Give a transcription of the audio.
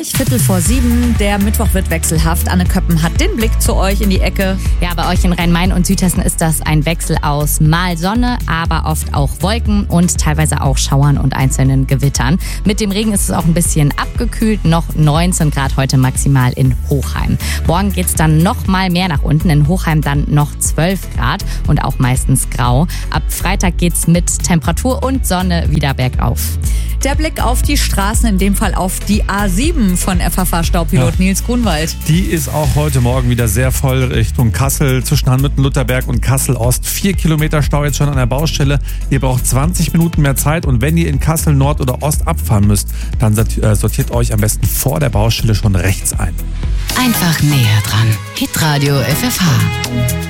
euch 6:15. Der Mittwoch wird wechselhaft. Anne Köppen hat den Blick zu euch in die Ecke. Ja, bei euch in Rhein-Main und Südhessen ist das ein Wechsel aus mal Sonne, aber oft auch Wolken und teilweise auch Schauern und einzelnen Gewittern. Mit dem Regen ist es auch ein bisschen abgekühlt, noch 19 Grad heute maximal in Hochheim. Morgen geht's dann noch mal mehr nach unten, in Hochheim dann noch 12 Grad und auch meistens grau. Ab Freitag geht's mit Temperatur und Sonne wieder bergauf. Der Blick auf die Straßen, in dem Fall auf die A7 von FFH-Staupilot Nils Grunwald. Die ist auch heute Morgen wieder sehr voll Richtung Kassel, zwischen Hanmüttel-Lutherberg und Kassel-Ost. 4 Kilometer Stau jetzt schon an der Baustelle. Ihr braucht 20 Minuten mehr Zeit und wenn ihr in Kassel Nord oder Ost abfahren müsst, dann sortiert euch am besten vor der Baustelle schon rechts ein. Einfach näher dran. Hitradio FFH.